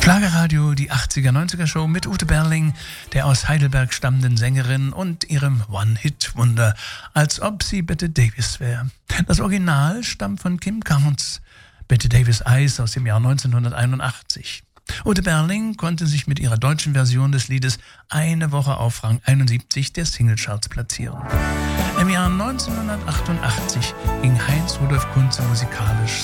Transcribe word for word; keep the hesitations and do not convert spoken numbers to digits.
Schlagerradio, die achtziger, neunziger Show mit Ute Berling, der aus Heidelberg stammenden Sängerin und ihrem One-Hit-Wunder, als ob sie Bette Davis wäre. Das Original stammt von Kim Carnes, Bette Davis Eyes aus dem Jahr neunzehnhunderteinundachtzig. Ute Berling konnte sich mit ihrer deutschen Version des Liedes eine Woche auf Rang einundsiebzig der Singlecharts platzieren. Im Jahr neunzehnhundertachtundachtzig ging Heinz Rudolf Kunze musikalisch